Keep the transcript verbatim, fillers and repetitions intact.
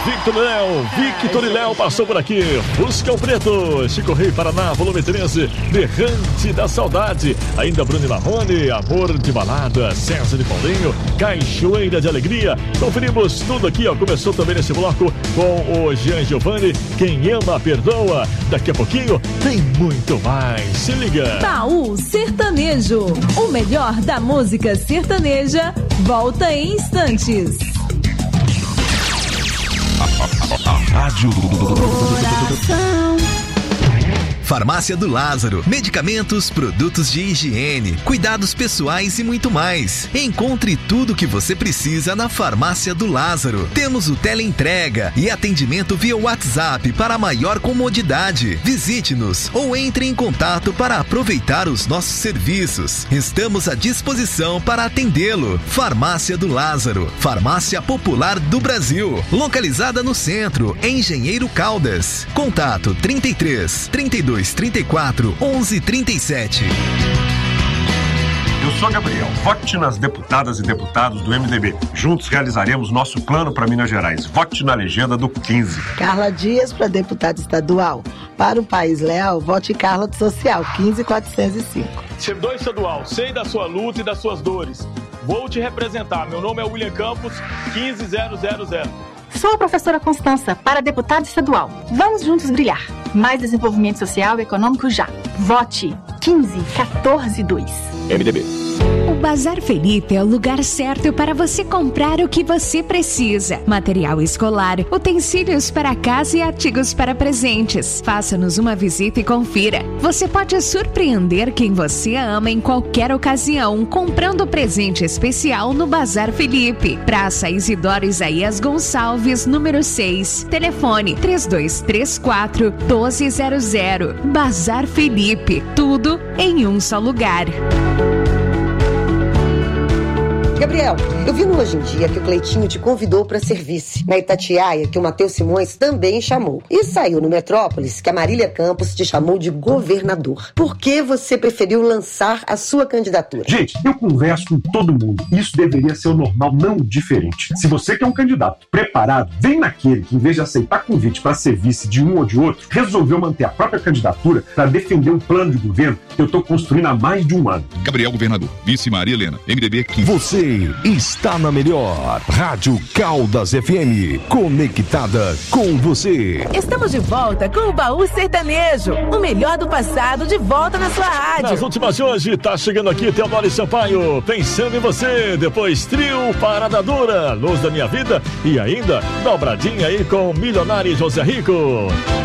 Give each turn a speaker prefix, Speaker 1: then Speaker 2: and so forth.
Speaker 1: Victor e Léo, Victor e Léo passou por aqui. Busca o Preto, Chico Rei Paraná, volume treze, Berrante da Saudade. Ainda Bruno Marrone, Amor de Balada, César de Paulinho, Cachoeira de Alegria. Conferimos tudo aqui, ó. Começou também nesse bloco com o Jean Giovanni, Quem Ama Perdoa. Daqui a pouquinho tem muito mais. Se liga.
Speaker 2: Baú Sertanejo, o melhor da música sertaneja, volta em instantes.
Speaker 3: Rádio
Speaker 2: Coração.
Speaker 3: Farmácia do Lázaro. Medicamentos, produtos de higiene, cuidados pessoais e muito mais. Encontre tudo o que você precisa na Farmácia do Lázaro. Temos o teleentrega e atendimento via WhatsApp para maior comodidade. Visite-nos ou entre em contato para aproveitar os nossos serviços. Estamos à disposição para atendê-lo. Farmácia do Lázaro. Farmácia Popular do Brasil. Localizada no centro, em Engenheiro Caldas. Contato trinta e três, trinta e dois, trinta e quatro, onze, trinta e sete.
Speaker 4: Eu sou Gabriel. Vote nas deputadas e deputados do M D B. Juntos realizaremos nosso plano para Minas Gerais. Vote na legenda do quinze.
Speaker 5: Carla Dias para deputada estadual. Para o País Leal, vote Carla do Social, quinze, quatrocentos e cinco.
Speaker 6: Servidor estadual, sei da sua luta e das suas dores. Vou te representar. Meu nome é William Campos, quinze mil.
Speaker 7: Sou a professora Constança, para deputada estadual. Vamos juntos brilhar. Mais desenvolvimento social e econômico já. Vote quinze, quatorze, dois.
Speaker 6: M D B.
Speaker 8: O Bazar Felipe é o lugar certo para você comprar o que você precisa. Material escolar, utensílios para casa e artigos para presentes. Faça-nos uma visita e confira. Você pode surpreender quem você ama em qualquer ocasião, comprando presente especial no Bazar Felipe. Praça Isidoro Isaías Gonçalves, número seis. Telefone três dois três quatro, um dois zero zero. Bazar Felipe. Tudo em um só lugar.
Speaker 9: Gabriel, eu vi no Hoje em Dia que o Cleitinho te convidou para ser vice. Na Itatiaia, que o Matheus Simões também chamou. E saiu no Metrópolis que a Marília Campos te chamou de governador. Por que você preferiu lançar a sua candidatura?
Speaker 4: Gente, eu converso com todo mundo. Isso deveria ser o normal, não o diferente. Se você quer um candidato preparado, vem naquele que, em vez de aceitar convite para ser vice de um ou de outro, resolveu manter a própria candidatura para defender um plano de governo que eu estou construindo há mais de um ano.
Speaker 10: Gabriel Governador, vice Maria Helena, M D B quinze.
Speaker 3: Você está na melhor Rádio Caldas F M, conectada com você.
Speaker 2: Estamos de volta com o Baú Sertanejo, o melhor do passado de volta na sua rádio.
Speaker 1: Nas últimas de hoje, tá chegando aqui Teodoro Sampaio, pensando em você. Depois Trio Parada Dura, Luz da Minha Vida e ainda dobradinha aí com Milionário e José Rico.